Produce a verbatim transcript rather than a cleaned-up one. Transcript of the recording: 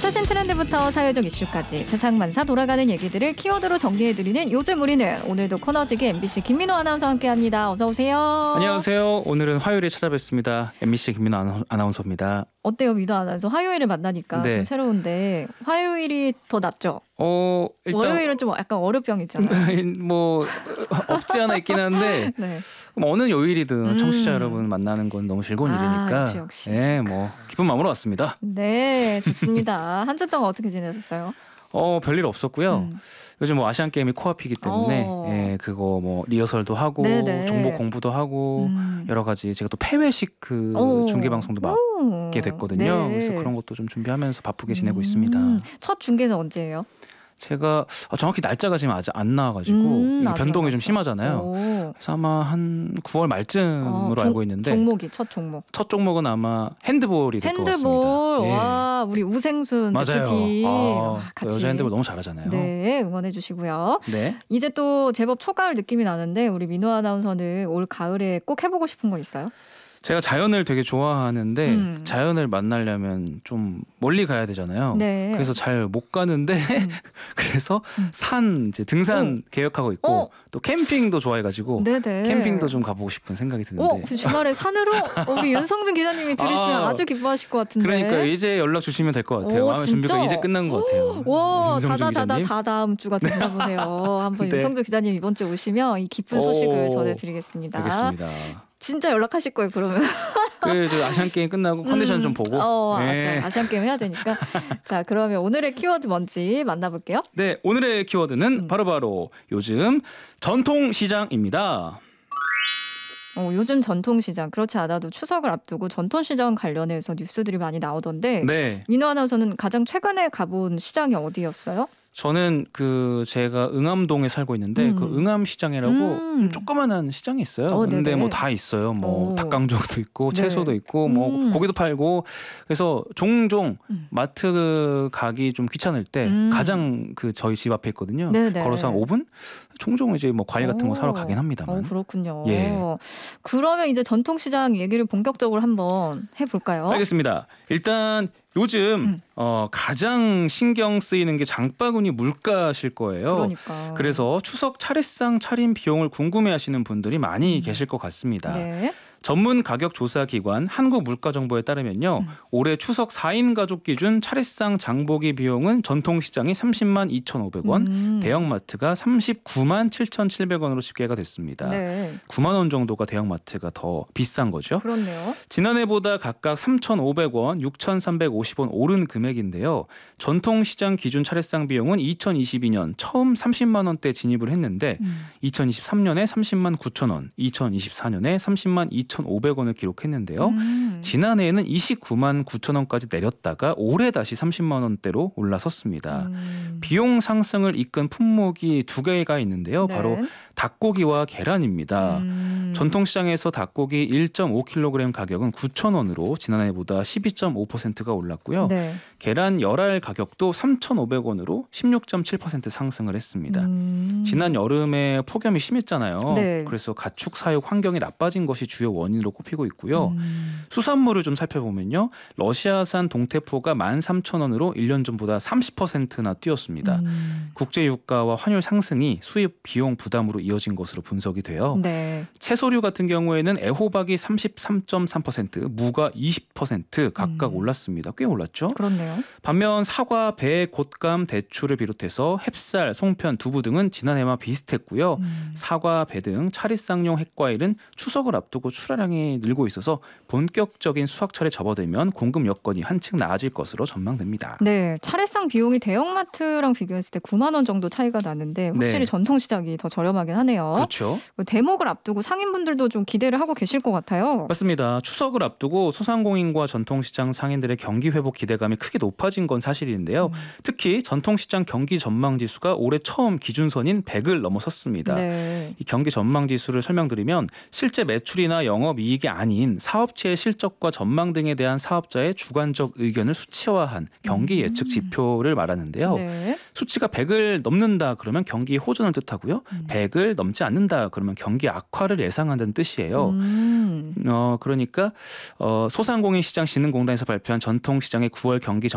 최신 트렌드부터 사회적 이슈까지 세상만사 돌아가는 얘기들을 키워드로 정리해드리는 요즘 우리는, 오늘도 코너지기 엠비씨 김민호 아나운서와 함께합니다. 어서 오세요. 안녕하세요. 오늘은 화요일에 찾아뵙습니다. 엠비씨 김민호 아나운서입니다. 어때요, 민호 아나운서? 화요일을 만나니까 네. 좀 새로운데 화요일이 더 낫죠? 어, 일단 월요일은 좀 약간 월요병 있잖아요. 뭐 없지 않아 있긴 한데 네. 어느 요일이든 음. 청취자 여러분 만나는 건 너무 즐거운 아, 일이니까 역시, 역시. 네, 뭐 기쁜 마음으로 왔습니다. 네, 좋습니다. 한 주 동안 어떻게 지내셨어요? 어, 별일 없었고요. 음. 요즘 뭐 아시안 게임이 코앞이기 때문에 어. 예, 그거 뭐 리허설도 하고 네네. 정보 공부도 하고 음. 여러 가지, 제가 또 폐회식 그 오. 중계 방송도 맡게 됐거든요. 네. 그래서 그런 것도 좀 준비하면서 바쁘게 지내고 있습니다. 음. 첫 중계는 언제예요? 제가 정확히 날짜가 지금 아직 안 나와가지고 음, 이게 아직 변동이 안 좀 났어. 심하잖아요. 오. 그래서 아마 한 구월 말쯤으로 어, 종- 알고 있는데 종목이 첫 종목. 첫 종목은 아마 핸드볼이 될 것 같습니다. 핸드볼. 예. 와, 우리 우생순 맞아요. 대표팀 아, 같이 여자 핸드볼 너무 잘하잖아요. 네, 응원해 주시고요. 네. 이제 또 제법 초가을 느낌이 나는데 우리 민호 아나운서는 올 가을에 꼭 해보고 싶은 거 있어요? 제가 자연을 되게 좋아하는데 음. 자연을 만나려면 좀 멀리 가야 되잖아요. 네. 그래서 잘 못 가는데 음. 그래서 음. 산 이제 등산 계획하고 있고 어. 또 캠핑도 좋아해가지고 네네. 캠핑도 좀 가보고 싶은 생각이 드는데. 어, 그 주말에 산으로 우리 윤성준 기자님이 들으시면 아, 아주 기뻐하실 것 같은데. 그러니까 이제 연락 주시면 될 것 같아요. 오, 마음의 진짜? 준비가 이제 끝난 것 같아요. 와, 윤성준 다다다다 기자님. 다 다음 주가 됐나 보네요. 한번 네. 윤성준 기자님 이번 주에 오시면 이 기쁜 소식을 오, 전해드리겠습니다. 알겠습니다. 진짜 연락하실 거예요, 그러면. 그 아시안 게임 끝나고 컨디션 음, 좀 보고. 어, 네. 아, 아시안 게임 해야 되니까. 자, 그러면 오늘의 키워드 뭔지 만나볼게요. 네, 오늘의 키워드는 음. 바로바로 요즘 전통시장입니다. 어, 요즘 전통시장, 그렇지 않아도 추석을 앞두고 전통시장 관련해서 뉴스들이 많이 나오던데 네, 민호 아나운서는 가장 최근에 가본 시장이 어디였어요? 저는 그 제가 응암동에 살고 있는데 음. 그 응암시장이라고 음. 조그만한 시장이 있어요. 어, 근데 네네. 뭐 다 있어요. 뭐 오. 닭강정도 있고 네. 채소도 있고 뭐 음. 고기도 팔고. 그래서 종종 음. 마트 가기 좀 귀찮을 때 음. 가장 그 저희 집 앞에 있거든요. 네네. 걸어서 한 오 분? 종종 이제 뭐 과일 같은 거 사러 가긴 어, 합니다만. 그렇군요. 예. 그러면 이제 전통시장 얘기를 본격적으로 한번 해볼까요? 알겠습니다. 일단 요즘 음. 어, 가장 신경 쓰이는 게 장바구니 물가실 거예요. 그러니까. 그래서 추석 차례상 차림 비용을 궁금해하시는 분들이 많이 음. 계실 것 같습니다. 네. 전문 가격 조사 기관 한국물가정보에 따르면요, 음. 올해 추석 사 인 가족 기준 차례상 장보기 비용은 전통시장이 삼십만 이천오백 원, 음. 대형마트가 삼십구만 칠천칠백 원으로 집계가 됐습니다. 네. 구만 원 정도가 대형마트가 더 비싼 거죠. 그렇네요. 지난해보다 각각 삼천오백 원, 육천삼백오십 원 오른 금액인데요. 전통시장 기준 차례상 비용은 이천이십이 년 처음 삼십만 원대 진입을 했는데 음. 이천이십삼 년에 삼십만 구천 원, 이천이십사 년에 삼십만 이천오백 원을 기록했는데요. 음. 지난해에는 이십구만 구천 원까지 내렸다가 올해 다시 삼십만 원대로 올라섰습니다. 음. 비용 상승을 이끈 품목이 두 개가 있는데요. 네. 바로 닭고기와 계란입니다. 음. 전통시장에서 닭고기 일 점 오 킬로그램 가격은 구천 원으로 지난해보다 십이 점 오 퍼센트가 올랐고요. 네. 계란 열 알 가격도 삼천오백 원으로 십육 점 칠 퍼센트 상승을 했습니다. 음. 지난 여름에 폭염이 심했잖아요. 네. 그래서 가축 사육 환경이 나빠진 것이 주요 원인으로 꼽히고 있고요. 음. 수산물을 좀 살펴보면요. 러시아산 동태포가 만 삼천 원으로 일 년 전보다 삼십 퍼센트나 뛰었습니다. 음. 국제 유가와 환율 상승이 수입 비용 부담으로 이어진 것으로 분석이 돼요. 네. 채소류 같은 경우에는 애호박이 삼십삼 점 삼 퍼센트, 무가 이십 퍼센트 각각 음. 올랐습니다. 꽤 올랐죠? 그렇네요. 반면 사과, 배, 곶감, 대추를 비롯해서 햅쌀, 송편, 두부 등은 지난해와 비슷했고요. 음. 사과, 배 등 차례상용 핵과일은 추석을 앞두고 출하량이 늘고 있어서 본격적인 수확철에 접어들면 공급 여건이 한층 나아질 것으로 전망됩니다. 네, 차례상 비용이 대형마트랑 비교했을 때 구만 원 정도 차이가 나는데 확실히 네. 전통시장이 더 저렴하긴 하네요. 그렇죠. 대목을 앞두고 상인분들도 좀 기대를 하고 계실 것 같아요. 맞습니다. 추석을 앞두고 소상공인과 전통시장 상인들의 경기 회복 기대감이 크게 높아진 건 사실인데요. 음. 특히 전통시장 경기 전망지수가 올해 처음 기준선인 백을 넘어섰습니다. 네. 이 경기 전망지수를 설명드리면 실제 매출이나 영업이익이 아닌 사업체의 실적과 전망 등에 대한 사업자의 주관적 의견을 수치화한 경기 예측 지표를 말하는데요. 네. 수치가 백을 넘는다 그러면 경기 호전을 뜻하고요. 음. 백을 넘지 않는다 그러면 경기 악화를 예상한다는 뜻이에요. 음. 어, 그러니까 어, 소상공인 시장 진흥공단에서 발표한 전통시장의 구월 경기